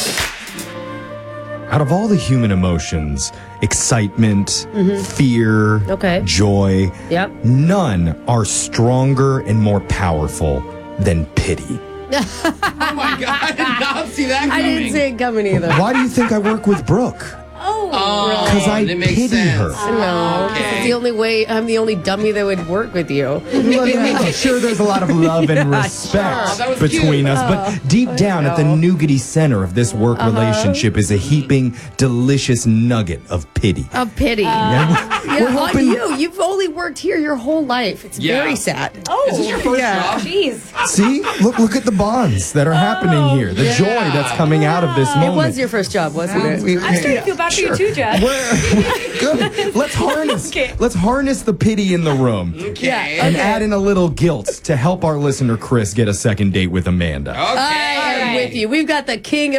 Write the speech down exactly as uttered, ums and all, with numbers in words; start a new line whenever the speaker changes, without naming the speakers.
Out of all the human emotions, excitement,
Mm-hmm.
fear,
Okay.
joy,
Yep.
none are stronger and more powerful than pity.
Oh my God, I did not see that coming.
I didn't see it coming either.
Why do you think I work with Brooke?
Oh,
Because I
that makes
pity
sense.
her.
No,
Okay.
it's the only way. I'm the only dummy that would work with you.
I'm sure there's a lot of love and respect
sure. That was
between
cute.
us, but deep down at the nougaty center of this work relationship is a heaping, delicious nugget of pity.
Of pity.
Yeah.
Yeah,
We're
on
hoping-
you. You've only worked here your whole life. It's
Yeah.
very sad.
Oh,
Is this your first
Yeah.
job?
Jeez.
See, look, look at the bonds that are happening here. The
yeah.
joy that's coming out of this
It
moment.
was your first job, wasn't it?
We-
I'm starting to feel bad for you too, Jeff.
We're- good. Let's harness.
Okay.
Let's harness the pity in the room.
Okay.
Yeah.
And
Okay.
add in a little guilt to help our listener Chris get a second date with Amanda.
Okay.
I am
All right.
with you. We've got the king